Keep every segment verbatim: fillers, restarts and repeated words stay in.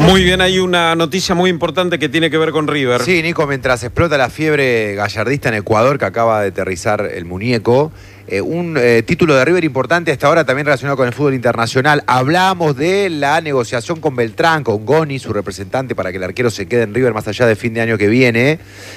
Muy bien, hay una noticia muy importante que tiene que ver con River. Sí, Nico, mientras explota la fiebre gallardista en Ecuador, que acaba de aterrizar el muñeco, eh, un eh, título de River importante hasta ahora también relacionado con el fútbol internacional. Hablamos de la negociación con Beltrán, con Goni, su representante, para que el arquero se quede en River más allá de fin de año que viene.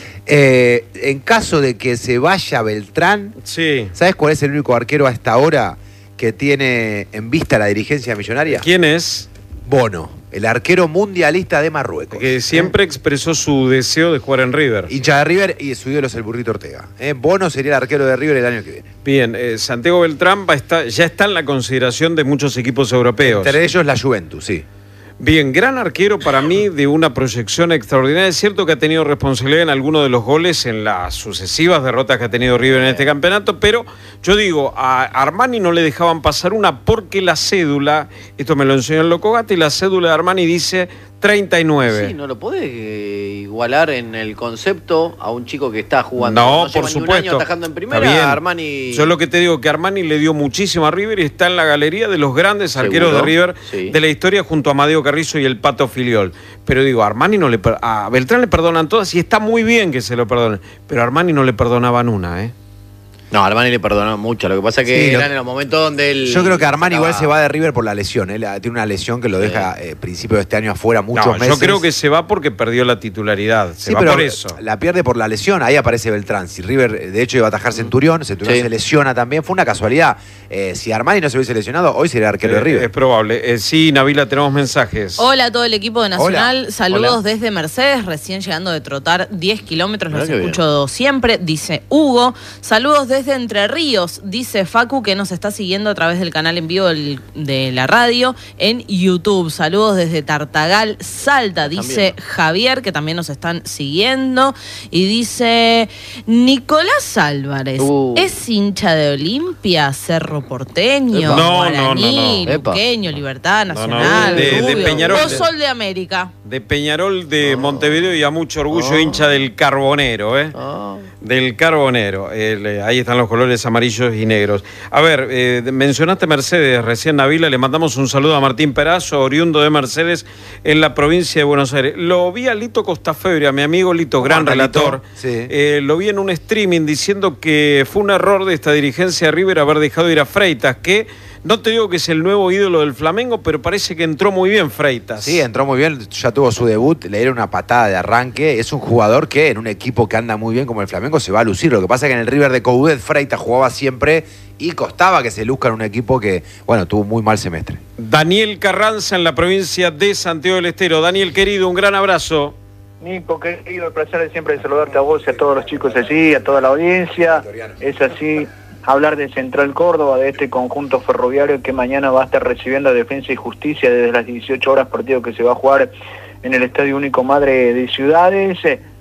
Eh, en caso de que se vaya Beltrán, sí. ¿Sabes cuál es el único arquero hasta ahora que tiene en vista la dirigencia millonaria? ¿Quién es? Bono, el arquero mundialista de Marruecos. Que siempre ¿Eh? expresó su deseo de jugar en River. Hincha de River y su ídolo es el Burrito Ortega. ¿Eh? Bono sería el arquero de River el año que viene. Bien, eh, Santiago Beltrán va a estar, ya está en la consideración de muchos equipos europeos. Entre ellos la Juventus, sí. Bien, gran arquero para mí, de una proyección extraordinaria. Es cierto que ha tenido responsabilidad en algunos de los goles en las sucesivas derrotas que ha tenido River en este campeonato, pero yo digo, a Armani no le dejaban pasar una porque la cédula, esto me lo enseñó el Loco Gatti, la cédula de Armani dice treinta y nueve. Sí, no lo podés eh, igualar en el concepto a un chico que está jugando. No, no por lleva supuesto. Ni un año atajando en primera, Armani. Yo lo que te digo que Armani le dio muchísimo a River y está en la galería de los grandes arqueros ¿Seguro? de River Sí. de la historia junto a Amadeo Carrizo y el Pato Filiol. Pero digo, a Armani no le a Beltrán le perdonan todas y está muy bien que se lo perdonen, pero a Armani no le perdonaban una, ¿eh? No, Armani le perdonó mucho. Lo que pasa es que sí, eran lo... en los momentos donde él... Yo creo que Armani estaba... igual se va de River por la lesión. Él tiene una lesión que lo deja eh, principio de este año afuera muchos no, meses. Yo creo que se va porque perdió la titularidad. Se sí, va pero por eso. La pierde por la lesión. Ahí aparece Beltrán. Si River, de hecho, iba a atajar Centurión, Centurión sí. se lesiona también. Fue una casualidad. Eh, si Armani no se hubiese lesionado, hoy sería arquero eh, de River. Es probable. Eh, sí, Nabila, tenemos mensajes. Hola a todo el equipo de Nacional. Hola. Saludos Hola. desde Mercedes, recién llegando de trotar diez kilómetros. Los Mirá escucho siempre, dice Hugo. Saludos desde Entre Ríos, dice Facu, que nos está siguiendo a través del canal en vivo del, de la radio en YouTube. Saludos desde Tartagal, Salta, dice También. Javier, que también nos están siguiendo. Y dice Nicolás Álvarez, Uh. ¿es hincha de Olimpia, Cerro Porteño, Epa. No, Guaraní, no, no, no. Luqueño, Libertad No, no, Nacional, de- de Rubio, Peñarol. o Sol de América? De Peñarol de Montevideo y a mucho orgullo Oh. hincha del Carbonero, ¿eh? Oh. Del Carbonero. El, eh, ahí están los colores amarillos y negros. A ver, eh, mencionaste Mercedes, recién Nabila, le mandamos un saludo a Martín Perazo, oriundo de Mercedes, en la provincia de Buenos Aires. Lo vi a Lito Costafebra, mi amigo Lito, gran anda, relator. Lito? Sí. Eh, lo vi en un streaming diciendo que fue un error de esta dirigencia de River haber dejado ir a Freitas, que no te digo que es el nuevo ídolo del Flamengo, pero parece que entró muy bien Freitas. Sí, entró muy bien, ya tuvo su debut, le dieron una patada de arranque. Es un jugador que en un equipo que anda muy bien como el Flamengo se va a lucir. Lo que pasa es que en el River de Coudet Freitas jugaba siempre y costaba que se luzca en un equipo que, bueno, tuvo un muy mal semestre. Daniel Carranza en la provincia de Santiago del Estero. Daniel, querido, un gran abrazo. Nico, querido, el placer de siempre de saludarte a vos y a todos los chicos allí, a toda la audiencia. Es así, hablar de Central Córdoba, de este conjunto ferroviario que mañana va a estar recibiendo a Defensa y Justicia desde las dieciocho horas, partido que se va a jugar en el Estadio Único Madre de Ciudades.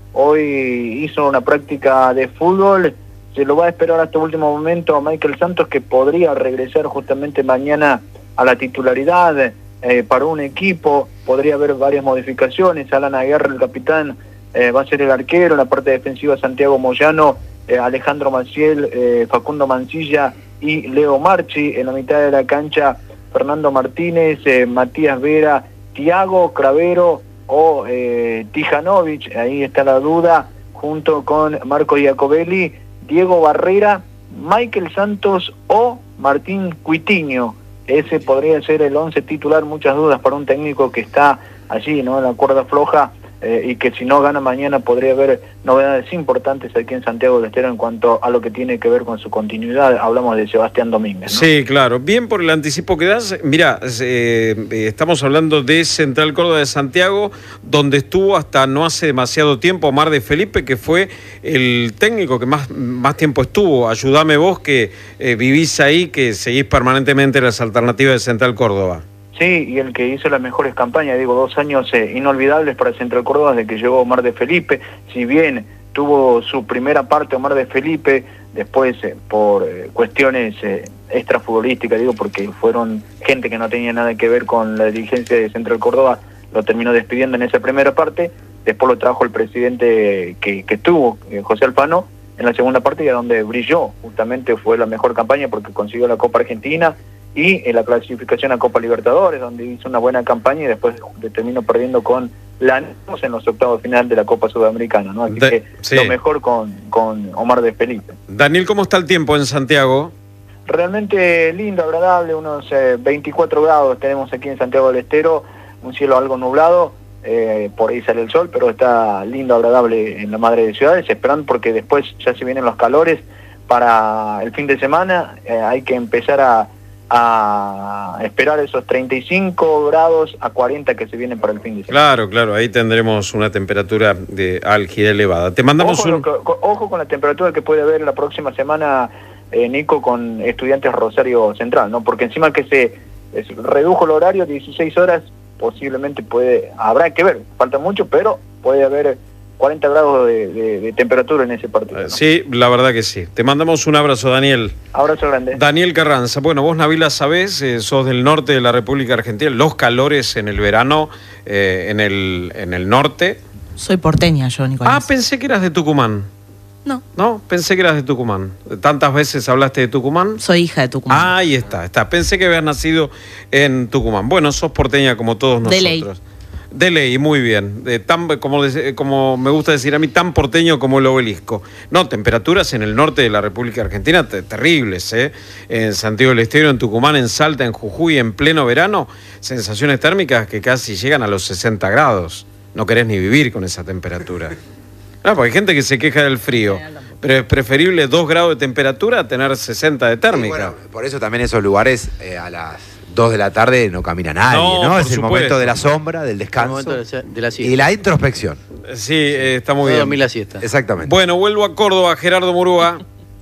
Hoy hizo una práctica de fútbol, se lo va a esperar hasta el último momento a Michael Santos, que podría regresar justamente mañana a la titularidad eh, para un equipo. Podría haber varias modificaciones. Alan Aguirre, el capitán, eh, va a ser el arquero. En la parte defensiva, Santiago Moyano, eh, Alejandro Maciel, eh, Facundo Mancilla y Leo Marchi. En la mitad de la cancha, Fernando Martínez, eh, Matías Vera, Tiago Cravero o eh, Tijanovic, ahí está la duda, junto con Marco Iacobelli, Diego Barrera, Michael Santos o Martín Cuitiño. Ese podría ser el once titular. Muchas dudas para un técnico que está allí, ¿no?, en la cuerda floja, eh, y que si no gana mañana podría haber novedades importantes aquí en Santiago del Estero en cuanto a lo que tiene que ver con su continuidad. Hablamos de Sebastián Domínguez, ¿no? Sí, claro. Bien por el anticipo que das. Mirá, eh, estamos hablando de Central Córdoba de Santiago, donde estuvo hasta no hace demasiado tiempo Omar de Felipe, que fue el técnico que más, más tiempo estuvo. Ayúdame vos, que eh, vivís ahí, que seguís permanentemente las alternativas de Central Córdoba. Sí, y el que hizo las mejores campañas, digo, dos años eh, inolvidables para Central Córdoba desde que llegó Omar de Felipe. Si bien tuvo su primera parte Omar de Felipe, después eh, por eh, cuestiones eh, extrafutbolísticas, digo, porque fueron gente que no tenía nada que ver con la dirigencia de Central Córdoba, lo terminó despidiendo en esa primera parte. Después lo trajo el presidente que, que tuvo, eh, José Alfano, en la segunda parte, y a donde brilló. Justamente fue la mejor campaña porque consiguió la Copa Argentina y en la clasificación a Copa Libertadores, donde hizo una buena campaña y después terminó perdiendo con Lanús en los octavos final de la Copa Sudamericana, ¿no? Así de, que sí. lo mejor con, con Omar de Felipe. Daniel, ¿cómo está el tiempo en Santiago? Realmente lindo, agradable, unos eh, veinticuatro grados tenemos aquí en Santiago del Estero, un cielo algo nublado, eh, por ahí sale el sol, pero está lindo, agradable en la madre de ciudades, esperando porque después ya se vienen los calores para el fin de semana, eh, hay que empezar a, a esperar esos treinta y cinco grados a cuarenta que se vienen para el fin de semana. Claro, claro, ahí tendremos una temperatura de álgida elevada. Te mandamos ojo, un... lo, ojo con la temperatura que puede haber la próxima semana, eh, Nico, con Estudiantes Rosario Central, ¿no? Porque encima que se, se redujo el horario, dieciséis horas, posiblemente puede, habrá que ver, falta mucho, pero puede haber cuarenta grados de, de, de temperatura en ese partido, ¿no? Sí, la verdad que sí. Te mandamos un abrazo, Daniel. Abrazo grande. Daniel Carranza. Bueno, vos, Nabila, sabés, eh, sos del norte de la República Argentina, los calores en el verano eh, en, el, en el norte. Soy porteña yo, Nicolás. Ah, pensé que eras de Tucumán. No. No, pensé que eras de Tucumán. ¿Tantas veces hablaste de Tucumán? Soy hija de Tucumán. Ah, ahí está, está. Pensé que habías nacido en Tucumán. Bueno, sos porteña como todos nosotros. De ley. De ley, muy bien. De tan, como, como me gusta decir a mí, tan porteño como el obelisco. No, temperaturas en el norte de la República Argentina te, terribles, ¿eh? En Santiago del Estero, en Tucumán, en Salta, en Jujuy, en pleno verano, sensaciones térmicas que casi llegan a los sesenta grados. No querés ni vivir con esa temperatura. No, porque hay gente que se queja del frío, pero es preferible dos grados de temperatura a tener sesenta de térmica. Sí, bueno, por eso también esos lugares eh, a las dos de la tarde no camina nadie, No, ¿no? por Es el supuesto. momento de la sombra, del El descanso momento de la, de la siesta. y la introspección. Sí, eh, está muy No bien. dormir la siesta. Exactamente. Bueno, vuelvo a Córdoba, Gerardo Murúa.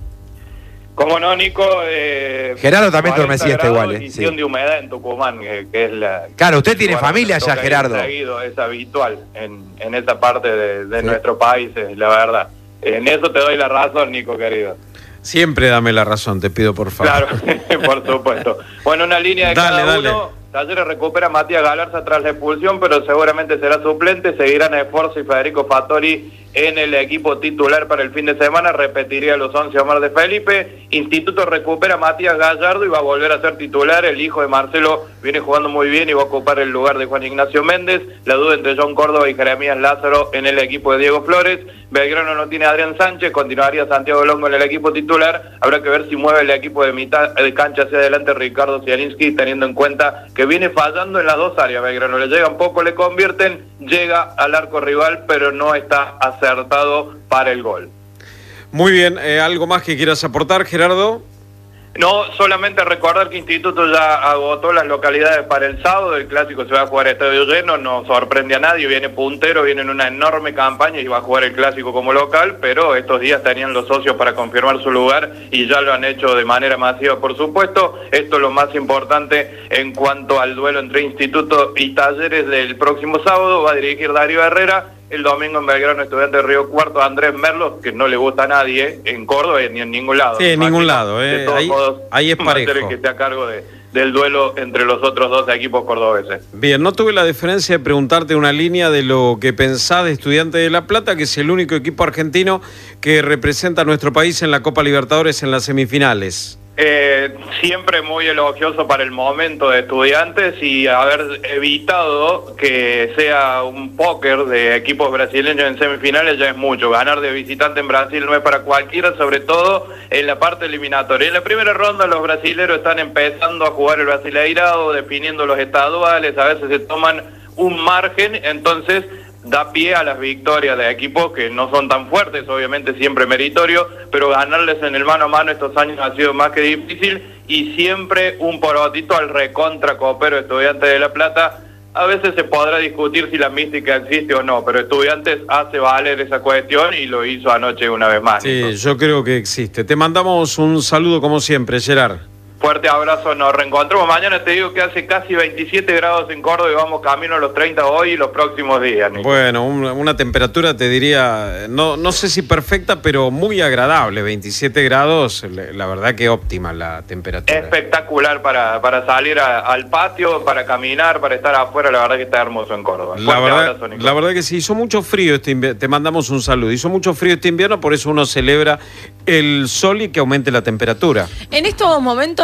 Como no, Nico. Eh, Gerardo también duerme cuarenta siesta grados igual, y ¿eh? cien Sí. de humedad en Tucumán, que, que es la... Claro, usted tiene Bueno, familia nos ya, toca ir Gerardo. seguido, es habitual en, en esta parte de, de Sí. nuestro país, eh, la verdad. En eso te doy la razón, Nico, querido. Siempre dame la razón, te pido por favor. Claro, por supuesto. Bueno, una línea de Dale, cada dale. uno. Talleres recupera a Matías Galarza tras la expulsión, pero seguramente será suplente. Seguirán Esforzo y Federico Fattori en el equipo titular para el fin de semana. Repetiría los once Omar de Felipe. Instituto recupera a Matías Gallardo y va a volver a ser titular. El hijo de Marcelo viene jugando muy bien y va a ocupar el lugar de Juan Ignacio Méndez. La duda entre John Córdoba y Jeremías Lázaro en el equipo de Diego Flores. Belgrano no tiene a Adrián Sánchez, continuaría Santiago Longo en el equipo titular. Habrá que ver si mueve el equipo de mitad de cancha hacia adelante Ricardo Zielinski, teniendo en cuenta que viene fallando en las dos áreas. Belgrano le llegan poco, le convierten, llega al arco rival, pero no está acertado para el gol. Muy bien, eh, ¿algo más que quieras aportar, Gerardo? No, solamente recordar que Instituto ya agotó las localidades para el sábado, el clásico se va a jugar a estadio lleno, no sorprende a nadie, viene puntero, viene en una enorme campaña y va a jugar el clásico como local, pero estos días tenían los socios para confirmar su lugar y ya lo han hecho de manera masiva, por supuesto. Esto es lo más importante en cuanto al duelo entre Instituto y Talleres del próximo sábado. Va a dirigir Darío Herrera. El domingo en Belgrano, Estudiante de Río Cuarto, Andrés Merlos, que no le gusta a nadie, en Córdoba ni en ningún lado. Sí, en ningún Imagino, lado, eh. de todos Ahí- modos, ahí es va a ser parejo. el que esté a cargo de, del duelo entre los otros dos equipos cordobeses. Bien, no tuve la deferencia de preguntarte una línea de lo que pensás de Estudiante de La Plata, que es el único equipo argentino que representa a nuestro país en la Copa Libertadores en las semifinales. Eh, siempre muy elogioso para el momento de Estudiantes y haber evitado que sea un póker de equipos brasileños en semifinales ya es mucho. Ganar de visitante en Brasil no es para cualquiera, sobre todo en la parte eliminatoria. En la primera ronda los brasileros están empezando a jugar el Brasileirao, definiendo los estaduales, a veces se toman un margen, entonces da pie a las victorias de equipos que no son tan fuertes, obviamente siempre meritorio, pero ganarles en el mano a mano estos años ha sido más que difícil y siempre un porotito al recontra copero Estudiantes de La Plata. A veces se podrá discutir si la mística existe o no, pero Estudiantes hace valer esa cuestión y lo hizo anoche una vez más. Sí, Nico. yo creo que existe. Te mandamos un saludo como siempre, Gerard. Fuerte abrazo, nos reencontramos mañana. Te digo que hace casi veintisiete grados en Córdoba y vamos camino a los treinta hoy y los próximos días, Nico. Bueno, una, una temperatura, te diría, no, no sé si perfecta, pero muy agradable. veintisiete grados, la, la verdad que óptima la temperatura. Espectacular para, para salir a- al patio, para caminar, para estar afuera. La verdad que está hermoso en Córdoba. La Fuerte verdad, abrazo, Nico. la verdad que sí, hizo mucho frío este invierno. Te mandamos un saludo. Hizo mucho frío este invierno, por eso uno celebra el sol y que aumente la temperatura. En estos momentos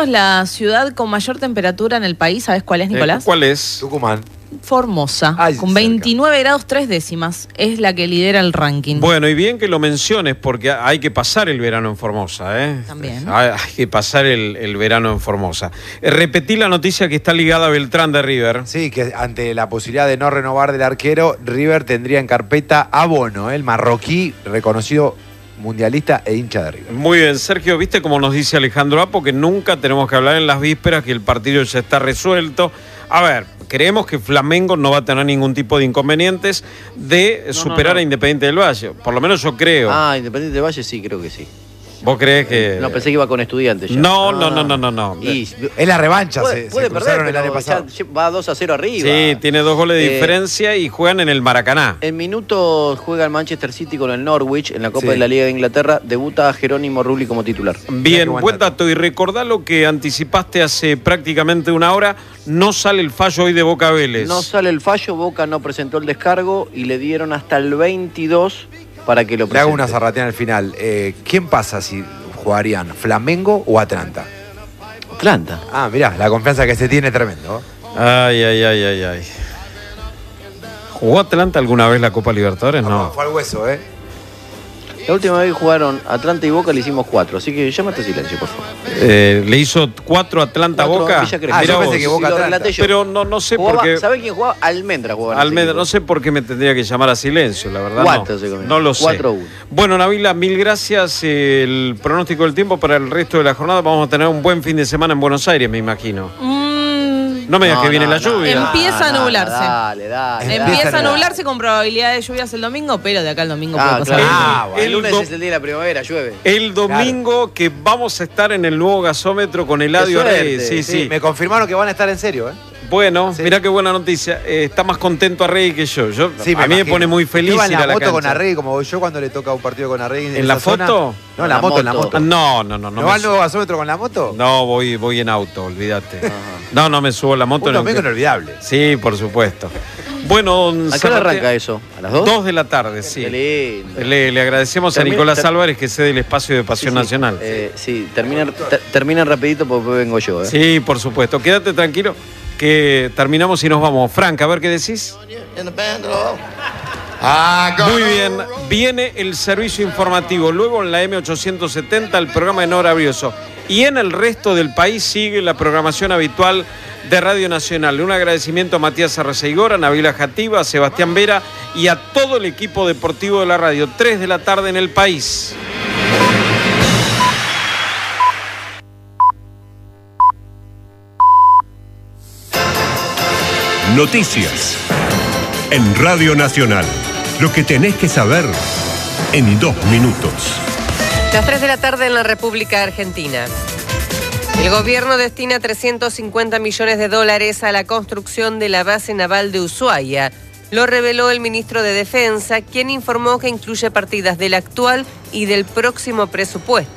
tenemos la ciudad con mayor temperatura en el país. ¿Sabes cuál es, Nicolás? Eh, ¿Cuál es? Tucumán. Formosa, Ay, con cerca. veintinueve grados tres décimas. Es la que lidera el ranking. Bueno, y bien que lo menciones porque hay que pasar el verano en Formosa, ¿eh? También. Hay, hay que pasar el, el verano en Formosa. Eh, repetí la noticia que está ligada a Beltrán de River. Sí, que ante la posibilidad de no renovar del arquero, River tendría en carpeta a Bono, el marroquí reconocido mundialista e hincha de River. Muy bien, Sergio, viste como nos dice Alejandro Apo, que nunca tenemos que hablar en las vísperas, que el partido ya está resuelto. A ver, creemos que Flamengo no va a tener ningún tipo de inconvenientes de No, superar no, no. a Independiente del Valle. Por lo menos yo creo. Ah, Independiente del Valle sí, creo que sí. ¿Vos crees que...? No, pensé que iba con Estudiantes ya. No, no, no, no, no, no. Y Es la revancha, puede, se, puede se perder, cruzaron el pero año pasado. ya va dos a cero arriba. Sí, tiene dos goles de Eh, diferencia y juegan en el Maracaná. En minutos juega el Manchester City con el Norwich en la Copa Sí. de la Liga de Inglaterra. Debuta Jerónimo Rulli como titular. Bien, qué buen buen dato. dato. Y recordá lo que anticipaste hace prácticamente una hora. No sale el fallo hoy de Boca Vélez. No sale el fallo, Boca no presentó el descargo y le dieron hasta el veintidós para que lo Le presente. hago una zarrateana al final. Eh, ¿Quién pasa si jugarían Flamengo o Atlanta? Atlanta. Ah, mirá, la confianza que se tiene es tremendo. Ay, ay, ay, ay, ay. ¿Jugó Atlanta alguna vez la Copa Libertadores? No. Fue al hueso, ¿eh? La última vez que jugaron Atlanta y Boca le hicimos cuatro, así que llámate a silencio, por favor. Eh, le hizo cuatro Atlanta Cuatro, Boca. Villa Crespo. Ah, Mirá yo pensé vos. que Boca Sí, lo Atlanta. relaté yo. Pero no, no sé Jugaba- por qué. ¿Sabe quién jugaba? Almendra jugaba. en ese Almendra, equipo. no sé por qué me tendría que llamar a silencio, la verdad. Cuatro no, se comió. no lo sé. Cuatro a uno. Bueno, Nabila, mil gracias. El pronóstico del tiempo para el resto de la jornada. Vamos a tener un buen fin de semana en Buenos Aires, me imagino. Mm, No me digas que viene la no, lluvia. no, Empieza a no, nublarse. Dale, dale. Empieza a dale. nublarse con probabilidad de lluvias el domingo, pero de acá al domingo Ah, puede pasar. claro. Ah, el, bueno. el lunes do- es el día de la primavera, llueve. El domingo que vamos a estar en el nuevo gasómetro con Eladio Qué Rey. suerte. Sí, sí. Me confirmaron que van a estar en serio, ¿eh? Bueno, Sí. mirá qué buena noticia. Eh, está más contento a Rey que yo. yo Sí, a mí me imagino. pone muy feliz ¿Usted va en ir la a la moto con cancha. Arregui como voy yo cuando le toca un partido con Arregui? ¿En esa la zona? foto? No, en la La moto, en la moto. moto. Ah, No, no, no. ¿No, No, va me al nuevo gasómetro con la moto? No, voy, voy en auto, olvídate. Ajá. No, no me subo a la moto. Un no, domingo que- inolvidable. Sí, por supuesto. Bueno, don ¿A qué hora Zarate- arranca eso? ¿A las dos? Dos de la tarde, sí. Qué lindo. Le, le agradecemos Termina- a Nicolás ter- Álvarez que cede el espacio de Pasión Sí, sí. Nacional. Eh, sí, termina, ter- termina rapidito porque vengo yo. ¿eh? Sí, por supuesto. Quédate tranquilo que terminamos y nos vamos. Frank, a ver qué decís. Muy bien, viene el servicio informativo, luego en la M ochocientos setenta el programa de Nora Brioso y en el resto del país sigue la programación habitual de Radio Nacional. Un agradecimiento a Matías Arreceigora, a Nabila Jativa, a Sebastián Vera y a todo el equipo deportivo de la radio. Tres de la tarde en el país. Noticias en Radio Nacional. Lo que tenés que saber en dos minutos. Las tres de la tarde en la República Argentina. El gobierno destina trescientos cincuenta millones de dólares a la construcción de la base naval de Ushuaia. Lo reveló el ministro de Defensa, quien informó que incluye partidas del actual y del próximo presupuesto.